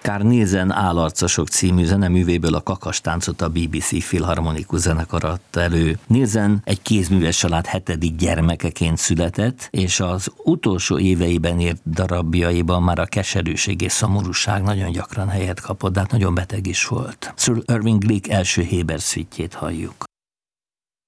Carl Nielsen Állarcosok című zeneművéből a Kakastáncot a BBC Filharmonikus zenekar adta elő. Nielsen egy kézműves család 7. gyermekeként született, és az utolsó éveiben írt darabjaiban már a keserűség és szomorúság nagyon gyakran helyet kapott, de hát nagyon beteg is volt. Sir Irving Gleek első Héber szüitjét halljuk.